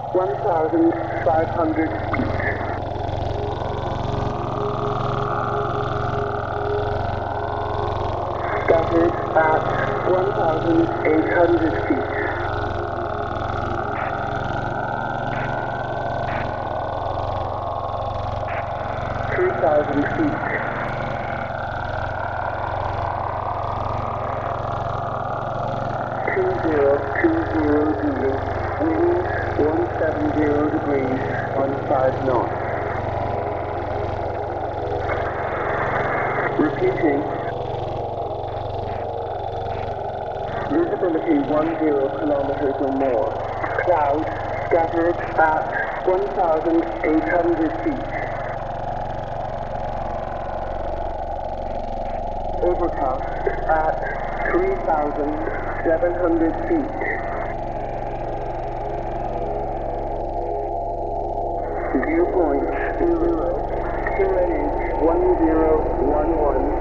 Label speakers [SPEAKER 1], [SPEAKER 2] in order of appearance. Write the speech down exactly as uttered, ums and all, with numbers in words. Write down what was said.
[SPEAKER 1] one thousand five hundred feet. Scattered at one thousand eight hundred feet. three thousand feet. two zero two zero zero, wind one seventy degrees, fifteen knots. Repeating. Visibility ten kilometers or more. Clouds scattered at one thousand eight hundred feet. Overcast at three thousand seven hundred feet. Viewpoint zero, Q N H one zero one one.